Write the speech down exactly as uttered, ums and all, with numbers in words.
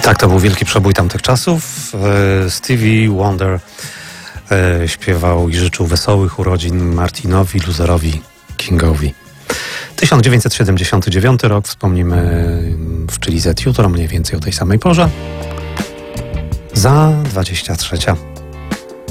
Tak, to był wielki przebój tamtych czasów. Stevie Wonder śpiewał i życzył wesołych urodzin Martinowi Lutherowi Kingowi. tysiąc dziewięćset siedemdziesiąty dziewiąty rok, wspomnimy w Chili Z jutro, mniej więcej o tej samej porze. Za dwadzieścia trzecia.